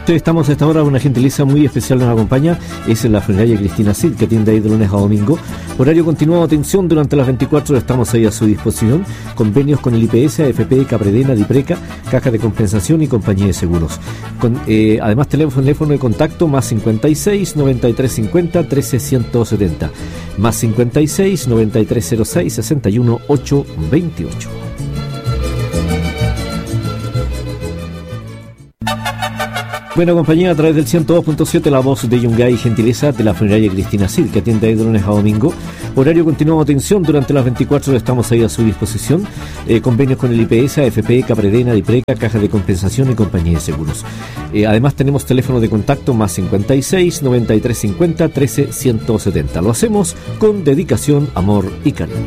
Estamos a esta hora, una gentileza muy especial nos acompaña, es la funeraria Cristina Cid, que atiende ahí de lunes a domingo. Horario continuado, atención, durante las 24 estamos ahí a su disposición. Convenios con el IPS, AFP, Capredena, Dipreca, Caja de Compensación y Compañía de Seguros. Además, teléfono de contacto más 56 93 50 13 170, más 56 9306 61 828. Buena compañía, a través del 102.7, la voz de Yungay, gentileza de la funeraria Cristina Cid, que atiende ahí de lunes a domingo. Horario continuado, atención, durante las 24 estamos ahí a su disposición. Convenios con el IPS, AFP, Capredena, Dipreca, Caja de Compensación y Compañía de Seguros. Además tenemos teléfono de contacto más 56 93 50 13 170. Lo hacemos con dedicación, amor y cariño.